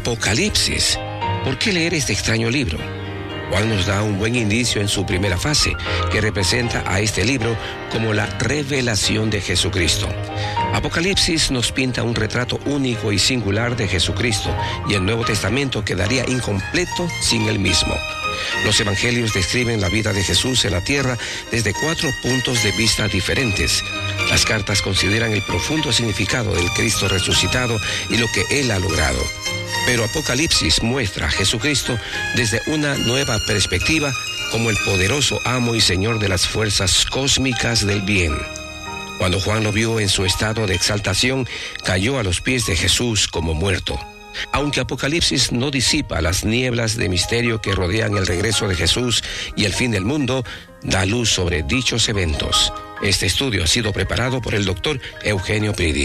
Apocalipsis. ¿Por qué leer este extraño libro? Juan nos da un buen indicio en su primera fase, que representa a este libro como la revelación de Jesucristo. Apocalipsis nos pinta un retrato único y singular de Jesucristo, y el Nuevo Testamento quedaría incompleto sin él mismo. Los evangelios describen la vida de Jesús en la tierra desde 4 puntos de vista diferentes. Las cartas consideran el profundo significado del Cristo resucitado y lo que él ha logrado. Pero Apocalipsis muestra a Jesucristo desde una nueva perspectiva como el poderoso amo y señor de las fuerzas cósmicas del bien. Cuando Juan lo vio en su estado de exaltación, cayó a los pies de Jesús como muerto. Aunque Apocalipsis no disipa las nieblas de misterio que rodean el regreso de Jesús y el fin del mundo, da luz sobre dichos eventos. Este estudio ha sido preparado por el doctor Eugenio Pridi.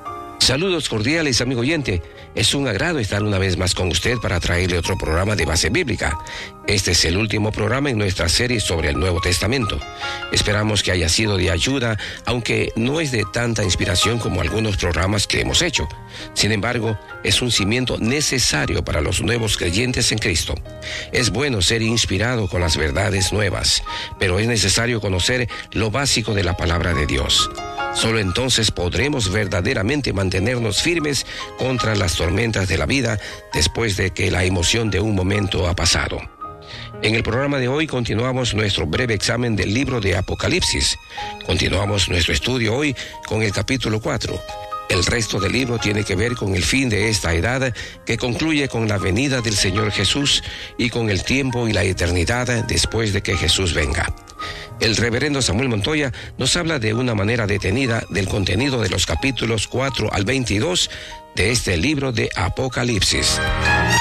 Saludos cordiales, amigo oyente. Es un agrado estar una vez más con usted para traerle otro programa de base bíblica. Este es el último programa en nuestra serie sobre el Nuevo Testamento. Esperamos que haya sido de ayuda, aunque no es de tanta inspiración como algunos programas que hemos hecho. Sin embargo, es un cimiento necesario para los nuevos creyentes en Cristo. Es bueno ser inspirado con las verdades nuevas, pero es necesario conocer lo básico de la palabra de Dios. Solo entonces podremos verdaderamente mantenernos firmes contra las tormentas de la vida después de que la emoción de un momento ha pasado. En el programa de hoy continuamos nuestro breve examen del libro de Apocalipsis. Continuamos nuestro estudio hoy con el capítulo 4. El resto del libro tiene que ver con el fin de esta edad, que concluye con la venida del Señor Jesús y con el tiempo y la eternidad después de que Jesús venga. El reverendo Samuel Montoya nos habla de una manera detenida del contenido de los capítulos 4 al 22 de este libro de Apocalipsis.